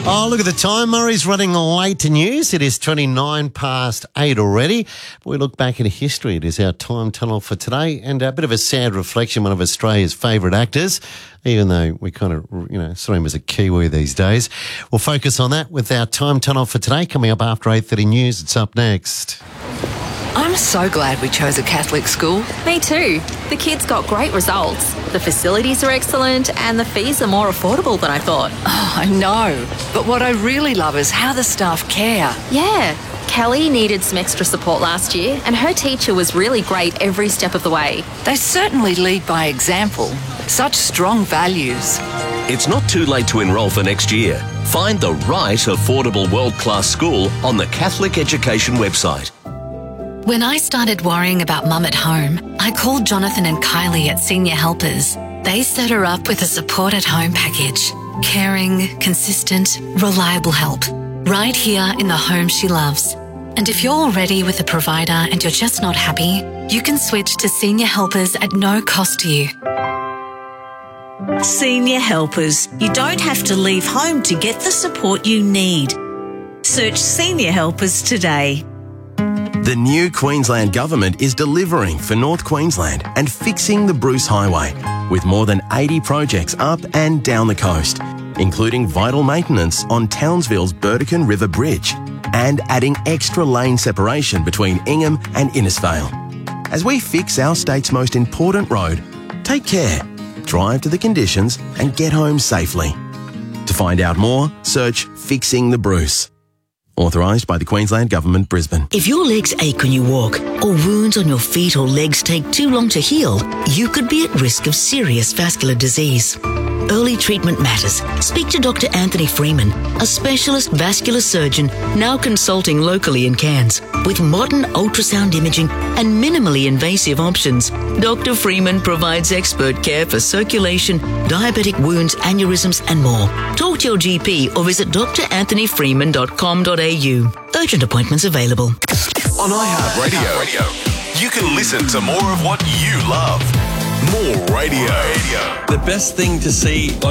Oh, look at the time. Murray's running late to news. It is 29 past 8 already. We look back into history. It is our time tunnel for today, and a bit of a sad reflection, one of Australia's favourite actors, even though we kind of, saw him as a Kiwi these days. We'll focus on that with our time tunnel for today, coming up after 8:30 news. It's up next. I'm so glad we chose a Catholic school. Me too. The kids got great results. The facilities are excellent and the fees are more affordable than I thought. Oh, I know. But what I really love is how the staff care. Yeah. Kelly needed some extra support last year and her teacher was really great every step of the way. They certainly lead by example. Such strong values. It's not too late to enrol for next year. Find the right affordable world-class school on the Catholic Education website. When I started worrying about Mum at home, I called Jonathan and Kylie at Senior Helpers. They set her up with a support at home package. Caring, consistent, reliable help. Right here in the home she loves. And if you're already with a provider and you're just not happy, you can switch to Senior Helpers at no cost to you. Senior Helpers. You don't have to leave home to get the support you need. Search Senior Helpers today. The new Queensland Government is delivering for North Queensland and fixing the Bruce Highway, with more than 80 projects up and down the coast, including vital maintenance on Townsville's Burdekin River Bridge and adding extra lane separation between Ingham and Innisfail. As we fix our state's most important road, take care, drive to the conditions and get home safely. To find out more, search Fixing the Bruce. Authorised by the Queensland Government, Brisbane. If your legs ache when you walk, or wounds on your feet or legs take too long to heal, you could be at risk of serious vascular disease. Early treatment matters. Speak to Dr. Anthony Freeman, a specialist vascular surgeon now consulting locally in Cairns. With modern ultrasound imaging and minimally invasive options, Dr. Freeman provides expert care for circulation, diabetic wounds, aneurysms and more. Talk to your GP or visit drantonyfreeman.com.au. Urgent appointments available. On iHeartRadio, you can listen to more of what you love. More radio. The best thing to see